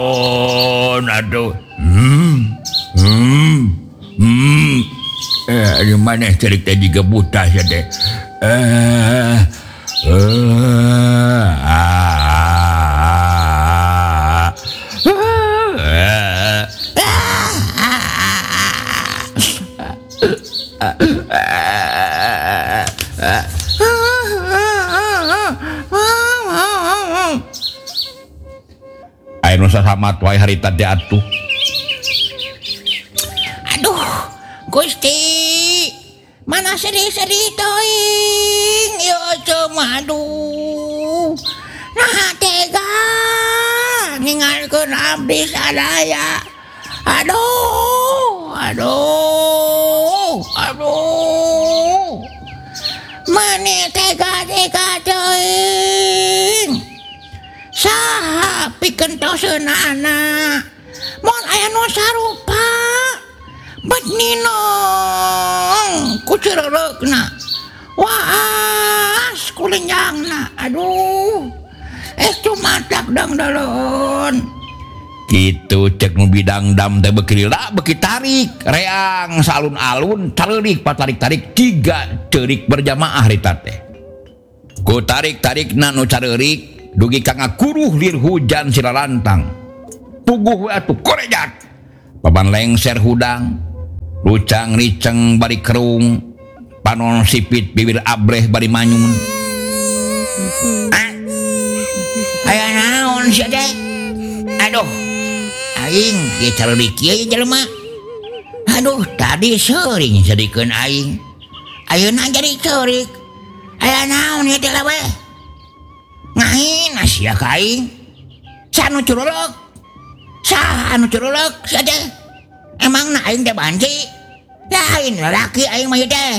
aduh. Hmm. Hmm. Di mana cerita juga buta saja deh. Ayo nusa samat wae harita teh atuh. Aduh, Gusti, mana sedih-sedih toing, yo cuma aduh, nah tega, ninggalkeun abdi sadaya, aduh, mane tega toing, saha pikeun toseunana, mun aya nu sarupa. Bet ninong ku cererekna waas ku lenjangna aduh cumatak dang dalon Kitu cek nu bidang dam teh beuki lila beuki tarik reang salun-alun caleurik patarik-tarik 3 ceurik berjamaah rita teh ku tarik-tarikna nu caleurik dugi ka ngakuruh lir hujan silalantang puguh we atuh korejat paban lengser hudang lucang riceng bari kerung panon sipit bibir abreh bari manyun aya naon sia teh aduh aing ge caleurik ieu jelema aduh tadi seuring sedikeun aing ayeuna jadi ceurik aya naon ieu teh we ngahin sia ka aing sanu curuluk saha anu curuluk sia teh emang na aing teh banci lain lalaki aing mah teh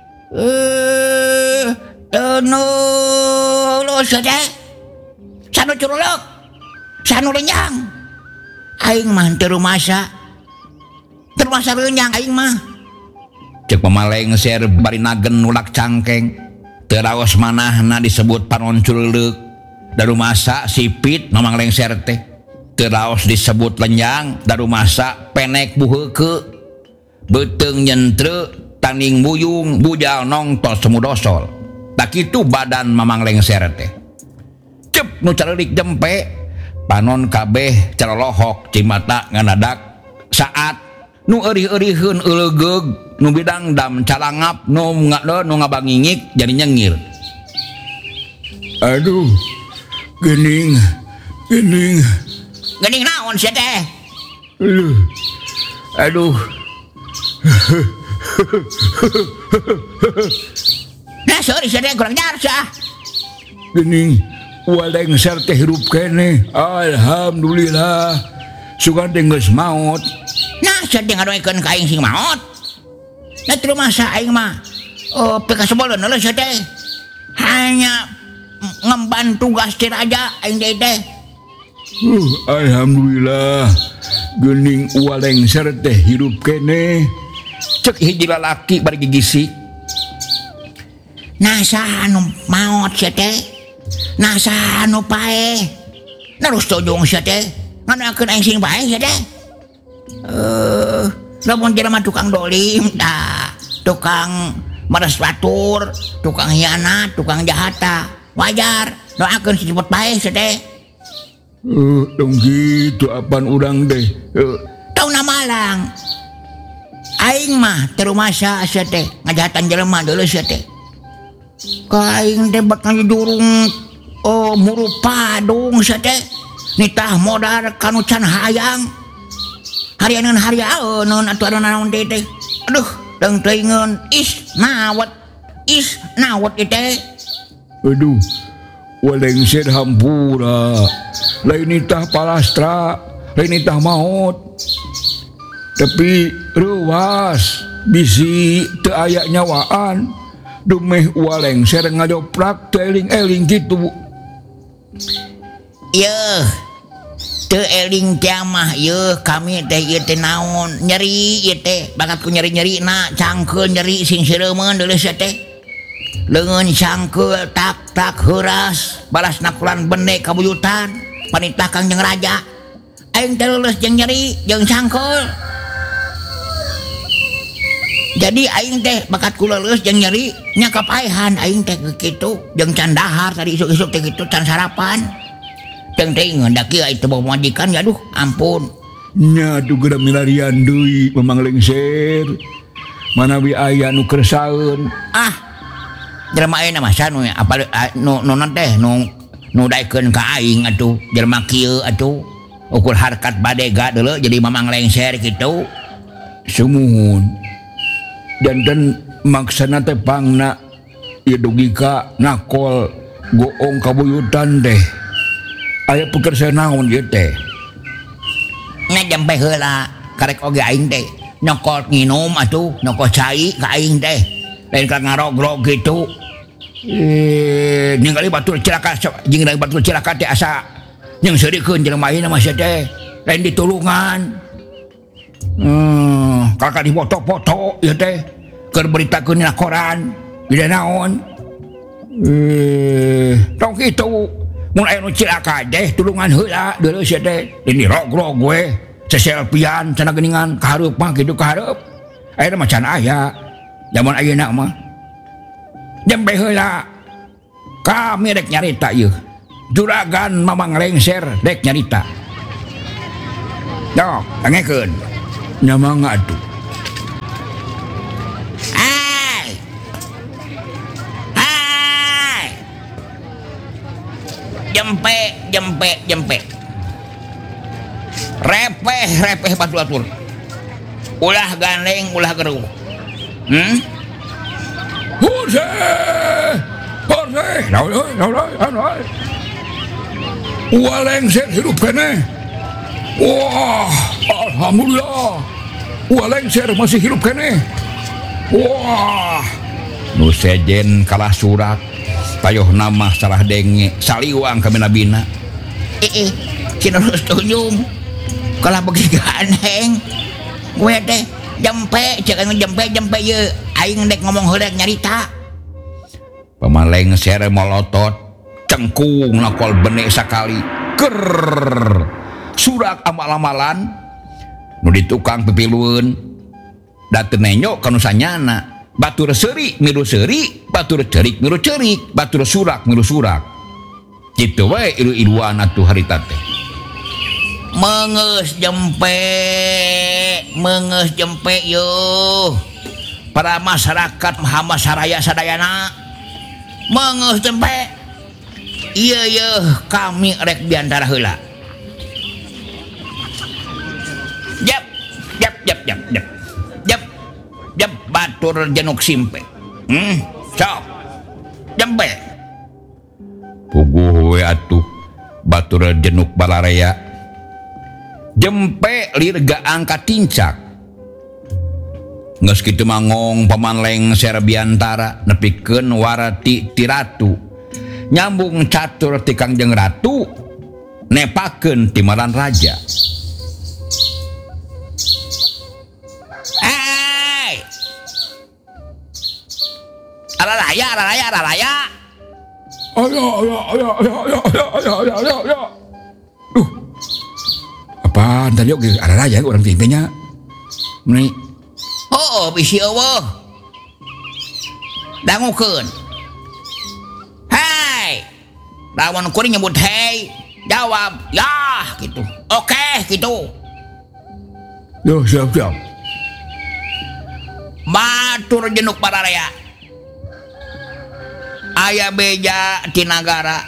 lo teh sanu curuluk sanu renyang aing mah teu rumasa renyang aing mah cek pamalengser bari nagen ulak cangkeng teu raos manahna disebut panon culeuk daru masa sipit mamang lengser teh teraos disebut lenjang daru masa penek buheuke beteung nyentre tanding buyung bujal nongtos semu dosol tak kitu badan mamang lengser teh cep nu caleurik jempe panon kabeh calolohok cimata nganadak saat nu eurih-eurihkeun euleugeg nu bidang dam calangap nu ngabangingik jadi nyengir aduh geuning naon sia teh aduh nah sorry sia teh kurang nyar sia geuning walengser teh hirup keneh alhamdulillah sugan teh geus maot nah sia teh ngadoekeun ka aing sing maot da teu masa aing mah pika sebeleun heula sia teh hanya ngemban tugas ti raja aing teh alhamdulillah geuning walengser teh hirup keneh cek hiji lalaki bari gigisi nah saha anu maot sia teh nah saha anu paeh narus tojong sia teh nganakeun aing sing paeh sia teh lamun jelema tukang dolim tukang meres batur tukang hianat tukang jahata wajar doakeun disebut paeh sia teh dong gitu apaan urang deh tau namalang aing mah teu rumasa sia teh ngajahatan jelema deuleu sia teh ka aing teh bak ngajurung murup padung sia teh nitah modar kanu can hayang harianeun hariaeun atuh naon teh aduh deung teuingeun is nawat ieu teh aduh walengser hampura lain itah palastra lain itah maot tapi ruas bisi teu aya nyawaan dumeh walengser ngajoprak teu eling-eling kitu yeuh teu eling teh mah yeuh kami teh ieu teh naon nyeri ieu teh bakat ku nyeri-nyerina cangkeul nyeri sing sireumeun deuleu sia teh leungeun cangkeul tak heuras balas nakulan bende kabuyutan panitah Kangjeng Raja aing teh leuleus jeung nyeri jeung sangkeul. Jadi aing teh bakat kula leuleus jeung nyeri nya kapaehan aing teh kitu jeung can dahar tadi isuk-isuk teh kitu can sarapan. Jeung teh ngendak ieu itu bawa majikan aduh ampun. Nya tuh geura milarian deui memang lengser. Manawi aya nu kersaeun. Jelema ayeuna mah sanu apa nu teh nu daekeun ka aing atuh jelema kieu atuh ukur harkat badega deuleu jadi mamang lengser kitu. Sumuhun. Dan maksana teh pangna ieu dugi ka nakol goong kabuyutan teh. Aya pekerjaan naon ieu teh? Nya jampe heula karek oge aing teh nyokot nginum atuh nyokot cai ka aing teh. Lain ka ngarogrog gitu. Ningali batur cilaka jeung dari batur cilaka teh asa yang sedikeun jelema ieu mah teh lain ditulungan. Kakak dipoto-foto ieu teh keur beritakeun dina koran bida naon. Tong kitu mun aya nu cilaka teh tulungan heula deuleu sia teh ini rogrog we seselfian cenah geuningan kahareup mah kitu kahareup. Aya mah can aya zaman ayeuna mah. Jambe heula kami rek nyarita ieu. Juragan Mamang Lengser rek nyarita. Dok, tangekeun. Nya mangga atuh. Hai. Jempe. Repeh batur-batur. Ulah gandeng, ulah gerung. Hose! Lengser hidup kene. Wah, alhamdulillah. Lengser masih hidup kene. Wah, Nu sejen kalah surak payoh nama salah denge saliwang kami nabina. Cina setuju. Kalau bagi gandeng, gue teh jempe, jangan jempe ye. Aing dek ngomong hedek nyarita. Pamaleng sere molotot, cengkung nakol benek sakali, ker surak amal-amalan, nu ditukang pipiluun, dateu nenyok kanu sanyana, batur seri milu seri, batur cerik milu cerik, batur surak milu surak. Kitu wae ilu-iluan atuh harita teh. Mengeus jempe yo. Para masyarakat Muhammad Saraya sadayana mengeus jempe. Ieu kami rek diantara heula. Jap batur jenuk simpe. Sok. Jempe. Puguh we atuh batur jenuk balarea. Jempe lirga angkat tincak. Geus kitu mangong pamanleng serbiantara nepikeun warati ti ratu. Nyambung catur ti Kangjeng Ratu nepakeun timaran raja. Aralaya. Ya. Apaan tadi oke aralaya orang timpenya. Meni. Oh, bisi eueuh. Dangukeun. Hai. Lawan kuring nyebut hei, jawab ya gitu. Oke, gitu. Yo, siap. Batur jenuk pararea. Aya beja ti nagara.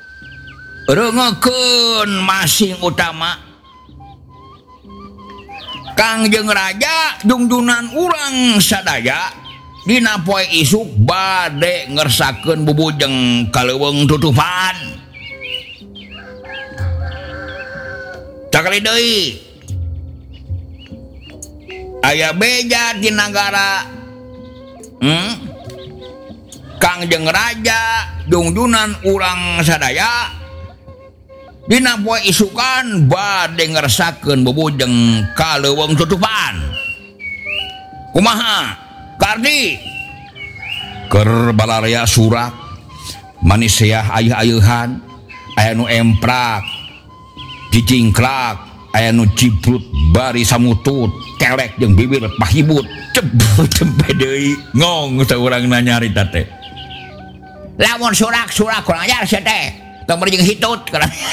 Reungekeun masing utama. Kangjeng Raja jungjunan urang sadaya dina poe isuk bade ngersakeun bubujeng kaleuweung tutupan. Sakali deui. Aya beja di nagara. Kangjeng Raja jungjunan urang sadaya dina poe isukan bade ngersakeun bubujeng kaleuweung tutupan. Kumaha? Kardi Keur balarea surak manis seah ayeuh-ayeuhan aya nu emprak cicingklak aya nu ciprut bari samutut kelek jeung bibir pahibut cempe deui ngong saurang nyari teh. Lamun surak-surak kurang ajar sia teh. Tong bari jeung hitut.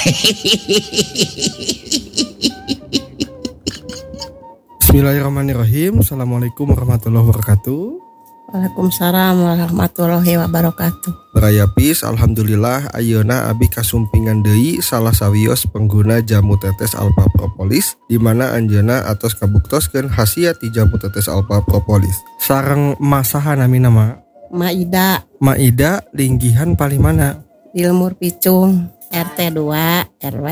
Bismillahirrahmanirrahim. Assalamualaikum warahmatullahi wabarakatuh. Waalaikumsalam warahmatullahi wabarakatuh. Beraya pis, alhamdulillah ayeuna abi kasumpingan deui salah sawios pengguna jamu tetes alpha propolis di mana anjeunna atos kabuktoskeun khasiat ti jamu tetes alpha propolis. Sareng masaha nami nama Maida linggihan paling mana? Ilmur Picung, RT 2 RW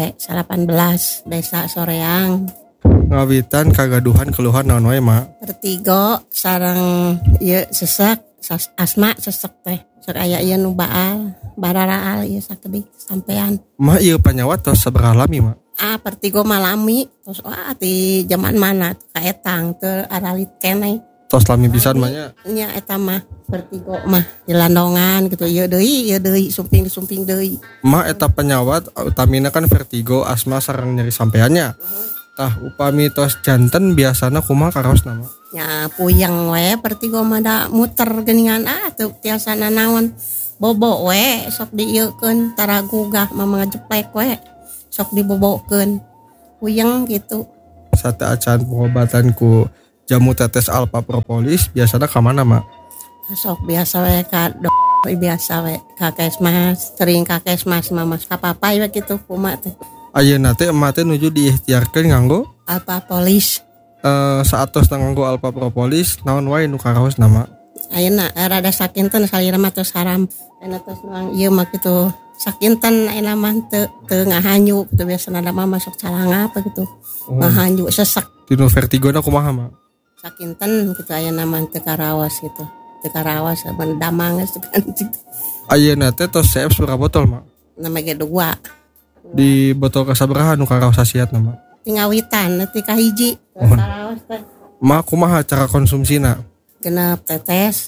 18 Desa Soreang. Ngawitan kagaduhan keluhan naon wae Ma? Vertigo sareng ieu sesek asma sesek teh. Sok aya ieu nu baal, bararaal ieu sakedik sampean. Ma ieu panyawat tos sabaraha lami Ma? Vertigo malami terus ti zaman mana kaetang teu aralit keneh. Tos lami pisan mah nya. Nya eta mah vertigo mah dilandongan gitu ieu deui sumping deui. Ma eta penyawat utamina kan vertigo, asma sareng nyeri sampeannya. Tah upami tos janten biasana kumaha karaos nama? Ya puyeng we vertigo mah da muter geuningan teu tiasana naon. Bobo we sok dieukeun tara gugah mah ngajeplek we. Sok dibobokeun. Puyeng gitu. Sateacan pengobatan ku jamu tetes alpha propolis biasana ka mana Ma? Sok biasa we ka biasa we ka Kesmas, sering ka Kesmas mah ka papai we kitu kumaha teh. Ayeuna teh emak teh nuju diikhtiarkeun nganggo Alpha Polis. Saatos nganggo alpha propolis naon wae nu karaos nama? Ayeuna rada sakinten salira mah tos haram. Ayeuna tos nuang ieu mah kitu sakinten ayeuna mah teu ngahanyu kitu biasana da mah masuk calanga apa gitu. Ngahanyu sesek. Dinu vertigona kumaha Ma? Sakinten kitu ayeuna mah teu karaos gitu. Teu karaos ban damang geus kan. Ayeuna teh tos CF sabaraha botol Ma? Nama ge 2. Di botol kasabaraha nu karaos hasiat nama? Tingawitan neuti kahiji. Karaos teh. Ma kumaha cara konsumsina? Genep tetes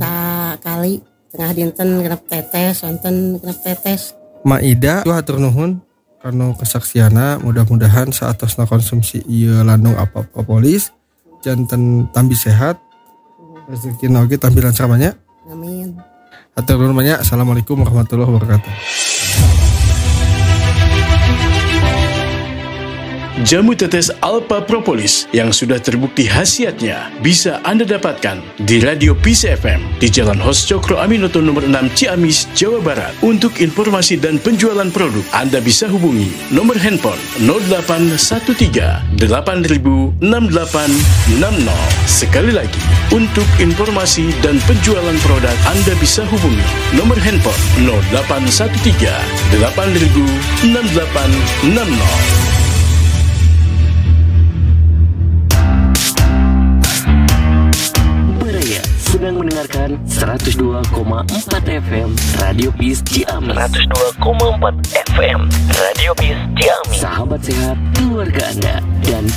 sakali tengah dinten genep tetes, sonten genep tetes. Maida tuh hatur nuhun karena kesaksiana, mudah-mudahan saatosna konsumsi ieu landung alpha propolis janten tambi sehat. Rezekina oge tampilan samanya. Amin. Hatur nuhun banyak. Assalamualaikum warahmatullahi wabarakatuh. Jamu tetes alpha propolis yang sudah terbukti khasiatnya bisa Anda dapatkan di Radio Peace FM di Jalan Hos Cokro Aminoto nomor 6 Ciamis, Jawa Barat. Untuk informasi dan penjualan produk, Anda bisa hubungi nomor handphone 0813 8000 6860. Sekali lagi, untuk informasi dan penjualan produk, Anda bisa hubungi nomor handphone 0813 8000 6860. Sedang mendengarkan 102,4 FM Radio Peace Ciamis. 102,4 FM Radio Peace Ciamis. Sahabat sehat keluarga Anda dan